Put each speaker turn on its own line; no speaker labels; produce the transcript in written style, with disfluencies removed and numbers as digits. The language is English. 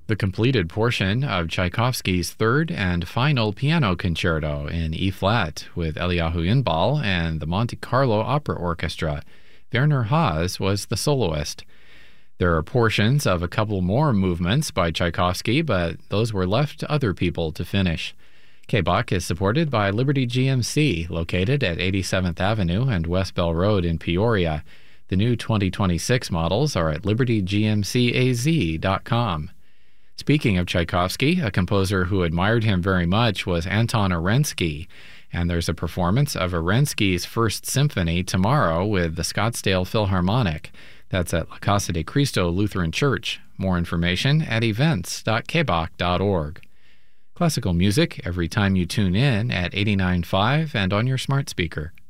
The completed portion of Tchaikovsky's third and final piano concerto in E-flat with Eliyahu Inbal and the Monte Carlo Opera Orchestra. Werner Haas was the soloist. There are portions of a couple more movements by Tchaikovsky, but those were left to other people to finish. K-Bach is supported by Liberty GMC, located at 87th Avenue and West Bell Road in Peoria. The new 2026 models are at libertygmcaz.com. Speaking of Tchaikovsky, a composer who admired him very much was Anton Arensky, and there's a performance of Arensky's First Symphony tomorrow with the Scottsdale Philharmonic. That's at La Casa de Cristo Lutheran Church. More information at events.kbach.org. Classical music every time you tune in at 89.5 and on your smart speaker.